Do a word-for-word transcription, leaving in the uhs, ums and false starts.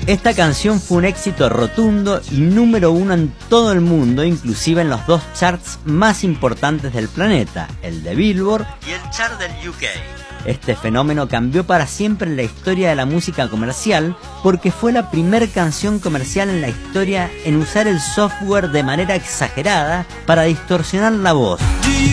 Esta canción fue un éxito rotundo y número uno en todo el mundo, inclusive en los dos charts más importantes del planeta, el de Billboard y el chart del U K. Este fenómeno cambió para siempre la historia de la música comercial porque fue la primer canción comercial en la historia en usar el software de manera exagerada para distorsionar la voz.